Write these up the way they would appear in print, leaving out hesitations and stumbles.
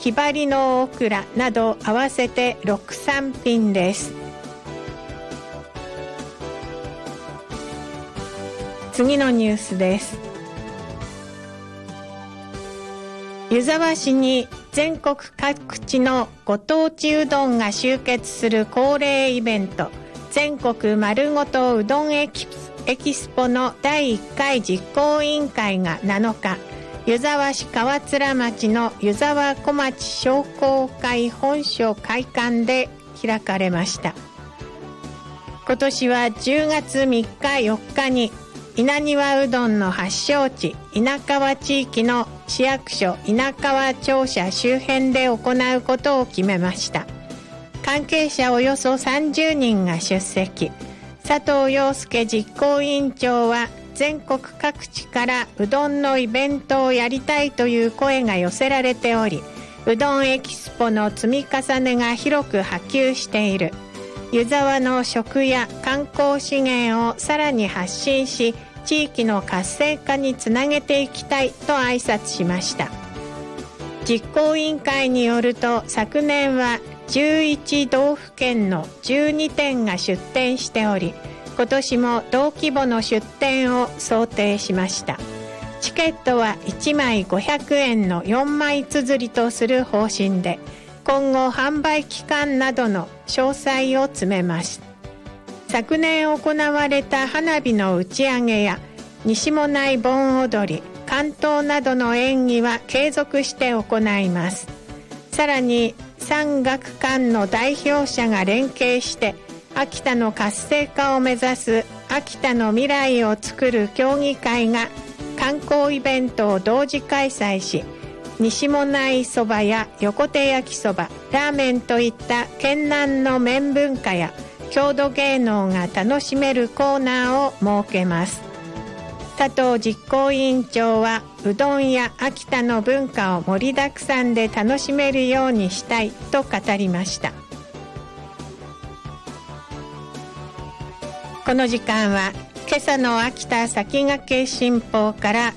ひばりのオクラなど合わせて6産品です。次のニュースです。湯沢市に全国各地のご当地うどんが集結する恒例イベント、全国まるごとうどんエキスポの第1回実行委員会が7日、湯沢市川連町の湯沢小町商工会本所会館で開かれました。今年は10月3日4日に稲庭うどんの発祥地稲川地域の市役所稲川庁舎周辺で行うことを決めました。関係者およそ30人が出席。佐藤陽介実行委員長は、全国各地からうどんのイベントをやりたいという声が寄せられており、うどんエキスポの積み重ねが広く波及している。湯沢の食や観光資源をさらに発信し、地域の活性化につなげていきたいと挨拶しました。実行委員会によると、昨年は11道府県の12店が出店しており、今年も同規模の出店を想定しました。チケットは1枚500円の4枚綴りとする方針で、今後販売期間などの詳細を詰めます。昨年行われた花火の打ち上げや西馬音内盆踊り、関東などの演技は継続して行います。さらに産学官の代表者が連携して秋田の活性化を目指す秋田の未来をつくる協議会が観光イベントを同時開催し、西馬音内そばや横手焼きそば、ラーメンといった県南の麺文化や郷土芸能が楽しめるコーナーを設けます。佐藤実行委員長は、うどんや秋田の文化を盛りだくさんで楽しめるようにしたいと語りました。この時間は今朝の秋田先駆け新報から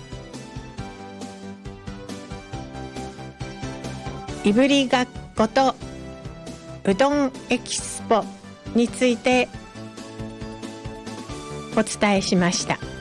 いぶりがっことうどんエキスポについてお伝えしました。